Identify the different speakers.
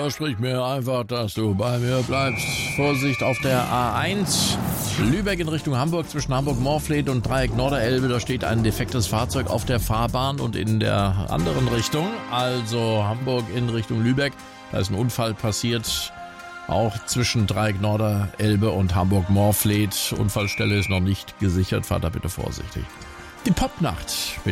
Speaker 1: versprich mir einfach, dass du bei mir bleibst. Vorsicht auf der A1. Lübeck in Richtung Hamburg, zwischen Hamburg-Morfleet und Dreieck Norderelbe. Da steht ein defektes Fahrzeug auf der Fahrbahn und in der anderen Richtung, also Hamburg in Richtung Lübeck, da ist ein Unfall passiert. Auch zwischen Dreieck Norderelbe und Hamburg-Morfleet. Unfallstelle ist noch nicht gesichert. Fahrt da bitte vorsichtig. Die Popnacht mit